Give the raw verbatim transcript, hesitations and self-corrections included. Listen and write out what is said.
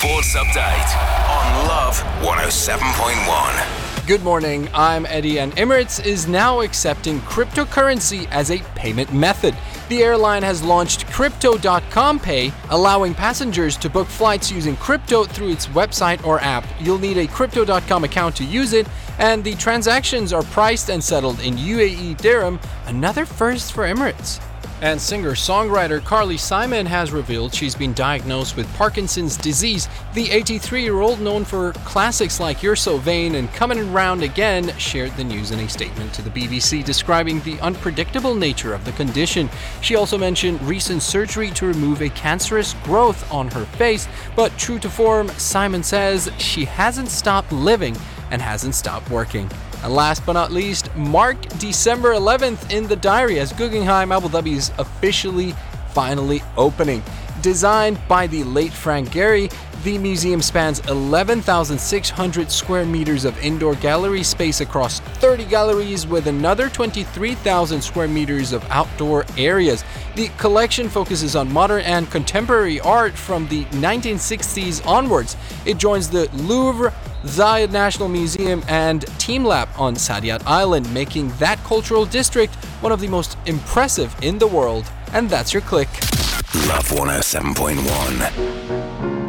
Sports Update on Love one oh seven point one. Good morning, I'm Eddie, and Emirates is now accepting cryptocurrency as a payment method. The airline has launched Crypto dot com Pay, allowing passengers to book flights using crypto through its website or app. You'll need a Crypto dot com account to use it, and the transactions are priced and settled in U A E dirham, another first for Emirates. And singer-songwriter Carly Simon has revealed she's been diagnosed with Parkinson's disease. The eighty-three-year-old, known for classics like You're So Vain and Coming Around Again, shared the news in a statement to the B B C describing the unpredictable nature of the condition. She also mentioned recent surgery to remove a cancerous growth on her face, but true to form, Simon says she hasn't stopped living and hasn't stopped working. And last but not least, mark December eleventh in the diary as Guggenheim Abu Dhabi is officially finally opening. Designed by the late Frank Gehry, the museum spans eleven thousand six hundred square meters of indoor gallery space across thirty galleries with another twenty-three thousand square meters of outdoor areas. The collection focuses on modern and contemporary art from the nineteen sixties onwards. It joins the Louvre, Zayed National Museum, and TeamLab on Saadiyat Island, making that cultural district one of the most impressive in the world. And that's your click. Love one oh seven point one.